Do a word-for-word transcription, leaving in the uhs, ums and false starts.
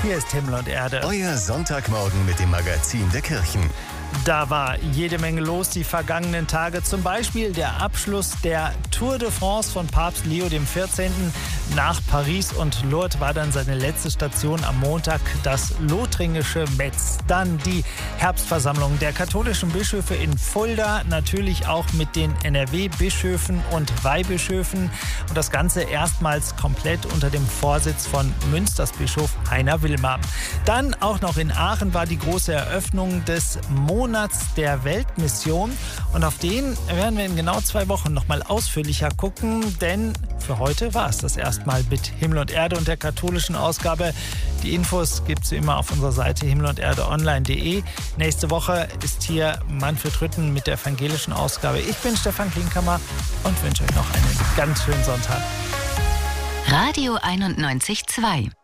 Hier ist Himmel und Erde. Euer Sonntagmorgen mit dem Magazin der Kirchen. Da war jede Menge los die vergangenen Tage. Zum Beispiel der Abschluss der Tour de France von Papst Leo der vierzehnte. Nach Paris und Lourdes war dann seine letzte Station am Montag das lothringische Metz. Dann die Herbstversammlung der katholischen Bischöfe in Fulda, natürlich auch mit den N R W-Bischöfen und Weihbischöfen. Und das Ganze erstmals komplett unter dem Vorsitz von Münsters Bischof Heiner Willmer. Dann auch noch in Aachen war die große Eröffnung des Monats der Weltmission. Und auf den werden wir in genau zwei Wochen noch mal ausführlicher gucken, denn für heute war es das erstmal mit Himmel und Erde und der katholischen Ausgabe. Die Infos gibt es wie immer auf unserer Seite himmel und erde online punkt de. Nächste Woche ist hier Manfred Rütten mit der evangelischen Ausgabe. Ich bin Stefan Klinkhammer und wünsche euch noch einen ganz schönen Sonntag. Radio einundneunzig Komma zwei